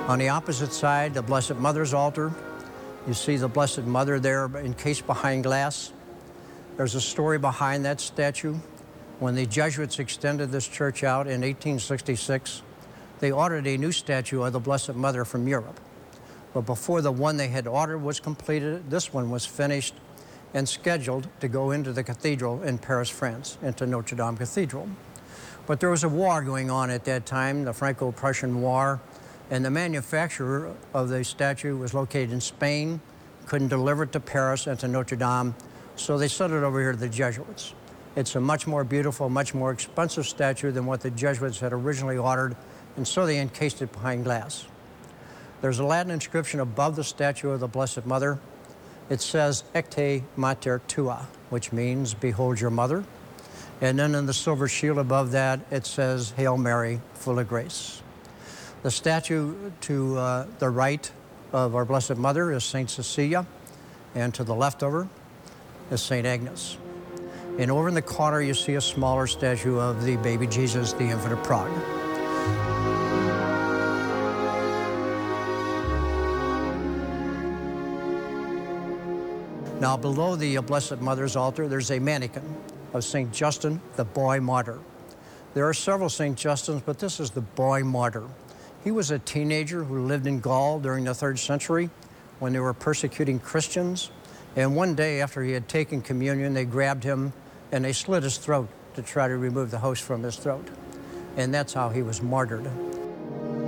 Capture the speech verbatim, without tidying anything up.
On the opposite side, the Blessed Mother's altar. You see the Blessed Mother there encased behind glass. There's a story behind that statue. When the Jesuits extended this church out in eighteen sixty-six, they ordered a new statue of the Blessed Mother from Europe. But before the one they had ordered was completed, this one was finished and scheduled to go into the cathedral in Paris, France, into Notre Dame Cathedral. But there was a war going on at that time, the Franco-Prussian War, and the manufacturer of the statue was located in Spain, couldn't deliver it to Paris and to Notre Dame, so they sent it over here to the Jesuits. It's a much more beautiful, much more expensive statue than what the Jesuits had originally ordered, and so they encased it behind glass. There's a Latin inscription above the statue of the Blessed Mother. It says, Ecce Mater Tua, which means, behold your mother. And then in the silver shield above that, it says, Hail Mary, full of grace. The statue to uh, the right of our Blessed Mother is Saint Cecilia, and to the left of her is Saint Agnes. And over in the corner, you see a smaller statue of the baby Jesus, the infant of Prague. Now, below the Blessed Mother's altar, there's a mannequin of Saint Justin, the boy martyr. There are several Saint Justins, but this is the boy martyr. He was a teenager who lived in Gaul during the third century when they were persecuting Christians. And one day after he had taken communion, they grabbed him and they slit his throat to try to remove the host from his throat. And that's how he was martyred.